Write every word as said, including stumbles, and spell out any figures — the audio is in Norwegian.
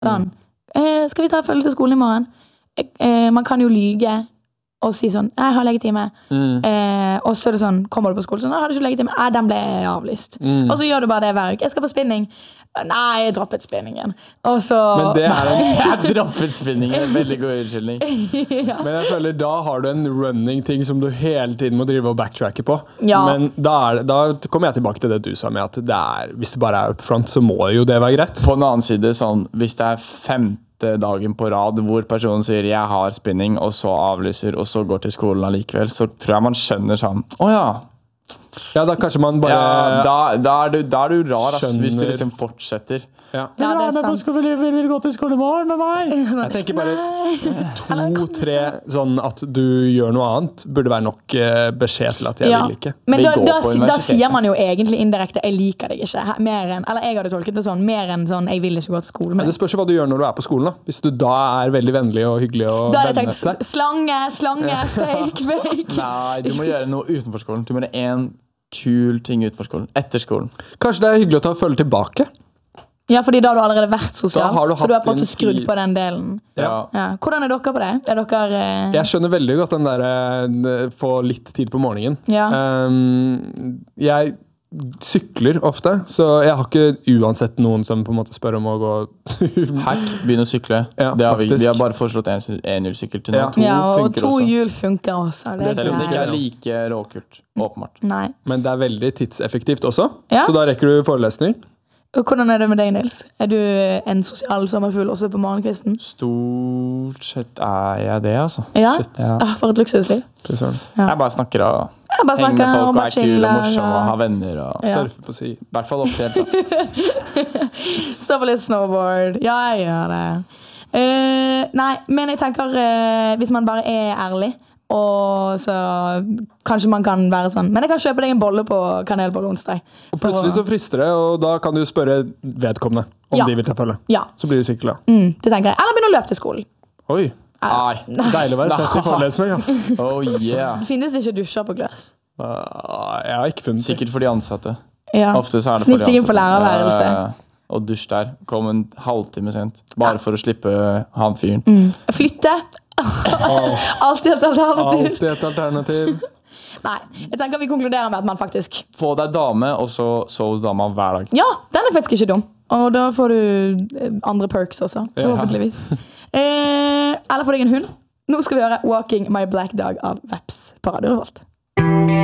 Sånn, eh, skal vi ta følge til skolen i morgen? Eh, man kan jo lyge og si sånn, jeg har legetime. Mm. Eh, og så er det sånn, kommer du på skolen, sånn, har du ikke legetime? Eh, den ble avlyst. Mm. Og så gjør du bare det hver uke. Jeg skal på spinning. Nei, jeg droppet spinningen. Og så... Men det er en... jeg droppet spinningen, veldig god unnskyldning. Ja. Men jeg føler, da har du en running ting som du hele tiden må drive og backtracke på. Ja. Men da, er, da kommer jeg tilbake til det du sa med at det er, hvis det bare er up front, så må jo det være greit. På en annen side, sånn, hvis det er femte dagen på rad hvor personen sier jeg har spinning, og så avlyser, og så går til skolen allikevel, så tror jeg man skjønner sånn, åja, ja, da kanskje man bare... Ja, da, da, er du, da er du rar, ass, hvis du liksom fortsetter. Ja, ja det er sant. Skal vi, vil, vil gå til skole i morgen med meg? Jeg tenker bare to-tre sånn at du gjør noe annet burde være nok beskjed til at jeg ja. Vil ikke. Men da, da, da sier man jo egentlig indirekte jeg liker deg ikke. Mer enn, eller jeg hadde tolket det sånn, mer enn sånn jeg vil ikke gå til skolen. Men det spørs jo hva du gjør når du er på skolen da. Hvis du da er veldig vennlig og hyggelig og da hadde jeg tenkt slange, slange, fake, fake. Nei, du må gjøre noe utenfor skolen. Du må gjøre en kul ting utenfor skolen, etter skolen. Kanskje det er hyggelig å ta følge tilbake? Ja, fordi da har du allerede vært sosial, du så du har på en måte skrudd på den delen. Ja. Ja. Hvordan er dere på det? Er dere... Eh... Jeg skjønner veldig godt den der få litt tid på morgenen. Ja. Um, jeg sykler ofte, så jeg har ikke uansett noen som på en måte spør om å gå Hack, begynne å sykle. Ja, det har vi, vi har bare foreslått en, en hjulsykkel til nå. Ja, to ja og to hjul funker også. Det Selv om det ikke er like råkult, åpenbart. Nei. Men det er veldig tidseffektivt også, ja. Så da rekker du forelesning. Hvordan er det med deg, Nils? Er du en sosial sommerfugl også på morgenkvisten? Stort sett er jeg det, altså. Ja? ja. Ah, for et luksusliv. Ja. Jeg bare snakker og jeg bare snakker henger med folk og, og er kul og morsom og har venner og ja. Surfer på si. I hvert fall oppsett da. Stå på litt snowboard. Ja, jeg gjør det. Uh, nei, men jeg tenker uh, hvis man bare er ærlig og så kanskje man kan være sånn men jeg kan kjøpe deg en bolle på kanelbolle onsdag og plutselig så frister det og da kan du spørre vedkommende om ja. De vil ta følge ja. Så blir du sikkert glad mm, det tenker jeg, eller begynne å løpe til skolen oi, Ai. Deilig å være sett i forelesning ass. Oh yeah. Finnes det ikke dusjer på gløs? Uh, jeg har ikke funnet sikkert for de ansatte ja. Ofte så er det for de ansatte Snitt inn på lærerværelse uh, og dusj der, kom en halvtime sent bare ja. For å slippe han fyren mm. Flytte oh. Alltid et alternativ Alltid et alternativ Nei, jeg tenker vi konkluderer med at man faktisk få deg dame og så sove hos dama hver dag ja, den er faktisk ikke dum og da får du andre perks også forhåpentligvis ja. eh, eller får deg en hund nå skal vi høre Walking My Black Dog av Veps på Radio Revolt